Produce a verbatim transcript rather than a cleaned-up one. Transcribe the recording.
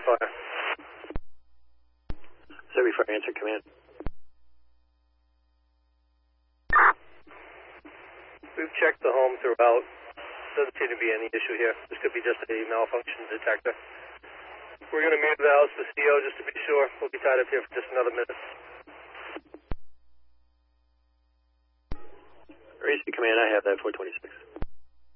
fire. Surrey Fire, answer command. We've checked the home throughout. Doesn't seem to be any issue here. This could be just a malfunction detector. We're going to move the house to C O just to be sure. We'll be tied up here for just another minute. Race to command, I have that four twenty-six.